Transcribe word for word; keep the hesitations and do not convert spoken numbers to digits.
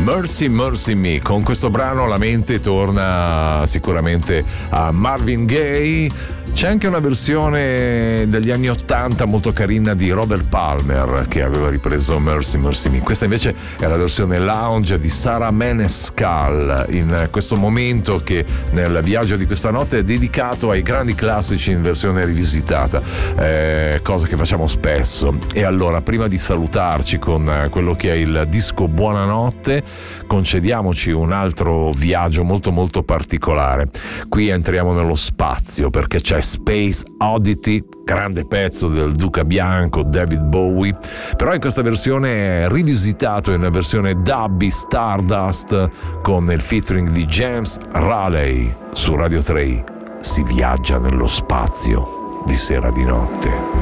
Mercy Mercy Me. Con questo brano la mente torna sicuramente a Marvin Gaye. C'è anche una versione degli anni ottanta molto carina di Robert Palmer che aveva ripreso Mercy Mercy Me. Questa invece è la versione lounge di Sarah Menescal, in questo momento che nel viaggio di questa notte è dedicato ai grandi classici in versione rivisitata, eh, cosa che facciamo spesso. E allora, prima di salutarci con quello che è il disco Buonanotte, concediamoci un altro viaggio molto molto particolare. Qui entriamo nello spazio perché c'è Space Oddity, grande pezzo del Duca Bianco, David Bowie, però in questa versione rivisitato in versione dubby Stardust con il featuring di James Raleigh. Su Radio tre si viaggia nello spazio di sera di notte.